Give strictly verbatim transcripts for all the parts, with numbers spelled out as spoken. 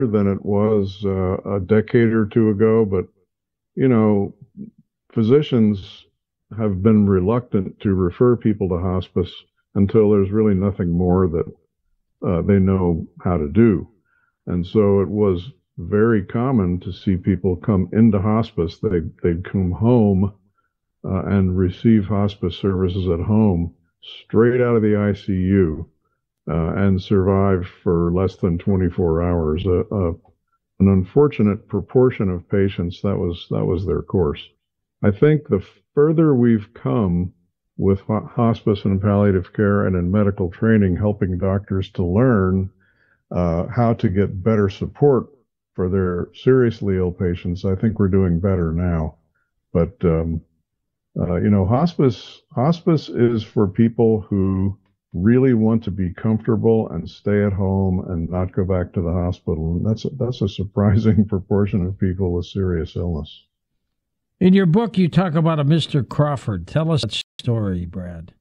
than it was uh, a decade or two ago, but you know, physicians have been reluctant to refer people to hospice until there's really nothing more that uh, they know how to do. And so it was very common to see people come into hospice. They, they'd come home uh, and receive hospice services at home straight out of the I C U uh, and survive for less than twenty-four hours. Uh, uh, an unfortunate proportion of patients, that was that was their course. I think the further we've come with hospice and palliative care and in medical training, helping doctors to learn uh, how to get better support for their seriously ill patients, I think we're doing better now. But um, uh, you know, hospice hospice is for people who really want to be comfortable and stay at home and not go back to the hospital. And that's that's a surprising proportion of people with serious illness. In your book, you talk about a Mister Crawford. Tell us that story, Brad.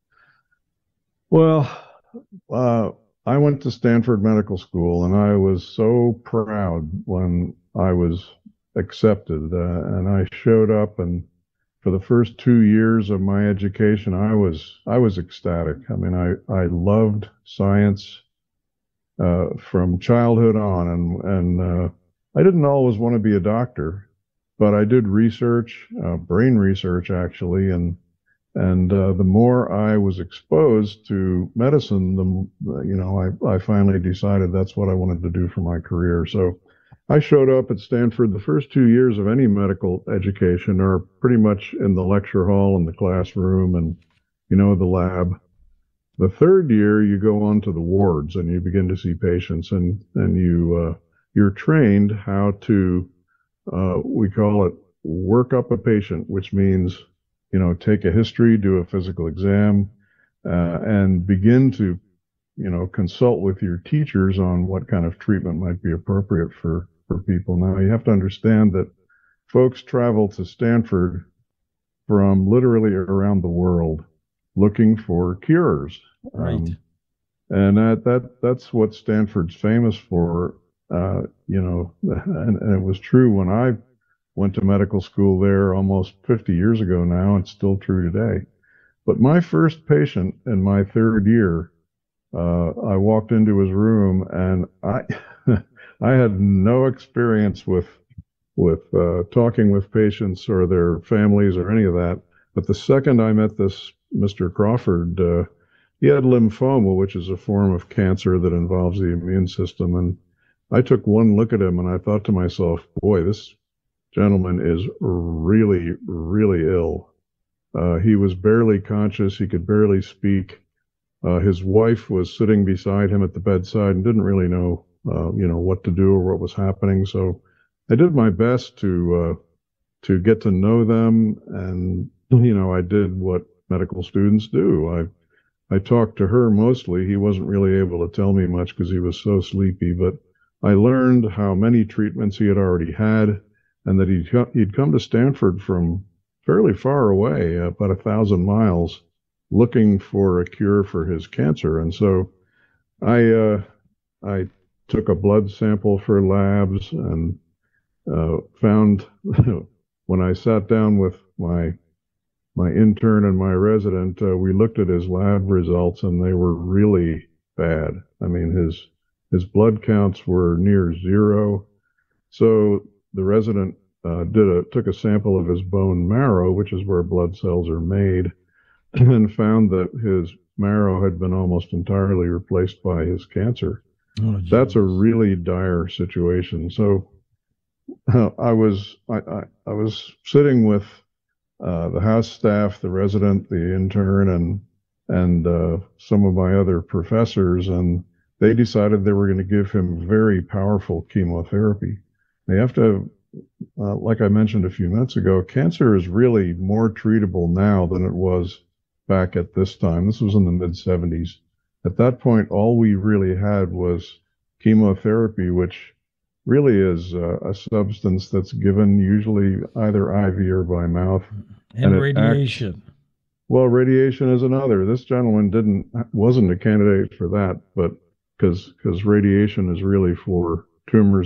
Well, uh, I went to Stanford Medical School, and I was so proud when I was accepted. Uh, and I showed up, and for the first two years of my education, I was I was ecstatic. I mean, I I loved science uh, from childhood on, and and uh, I didn't always want to be a doctor. But I did research, uh, brain research actually, and and uh, the more I was exposed to medicine, the you know I, I finally decided that's what I wanted to do for my career. So I showed up at Stanford. The first two years of any medical education are pretty much in the lecture hall and the classroom and you know the lab. The third year, you go on to the wards and you begin to see patients, and and you uh, you're trained how to Uh, we call it work up a patient, which means, you know, take a history, do a physical exam, uh, and begin to, you know, consult with your teachers on what kind of treatment might be appropriate for, for people. Now, you have to understand that folks travel to Stanford from literally around the world looking for cures. Right. Um, and that, that that's what Stanford's famous for. Uh, you know, and, and it was true when I went to medical school there almost fifty years ago now. It's still true today. But my first patient in my third year, uh, I walked into his room and I, I had no experience with, with uh, talking with patients or their families or any of that. But the second I met this Mister Crawford, uh, he had lymphoma, which is a form of cancer that involves the immune system. And I took one look at him and I thought to myself, boy, this gentleman is really, really ill. Uh, he was barely conscious. He could barely speak. Uh, his wife was sitting beside him at the bedside and didn't really know, uh, you know, what to do or what was happening. So I did my best to, uh, to get to know them. And, you know, I did what medical students do. I, I talked to her mostly. He wasn't really able to tell me much because he was so sleepy, but I learned how many treatments he had already had, and that he'd, he'd come to Stanford from fairly far away, about a thousand miles, looking for a cure for his cancer. And so I uh, I took a blood sample for labs and uh, found when I sat down with my my intern and my resident, uh, we looked at his lab results, and they were really bad. I mean, his His blood counts were near zero. So the resident uh, did a, took a sample of his bone marrow, which is where blood cells are made, and found that his marrow had been almost entirely replaced by his cancer. Oh, that's a really dire situation. So uh, I was I, I, I was sitting with uh, the house staff, the resident, the intern, and and uh, some of my other professors, and they decided they were going to give him very powerful chemotherapy. They have to, uh, like I mentioned a few minutes ago, cancer is really more treatable now than it was back at this time. This was in the mid seventies. At that point, all we really had was chemotherapy, which really is uh, a substance that's given usually either I V or by mouth. And, and radiation. Acts, well, radiation is another. This gentleman didn't wasn't a candidate for that, but because because radiation is really for tumors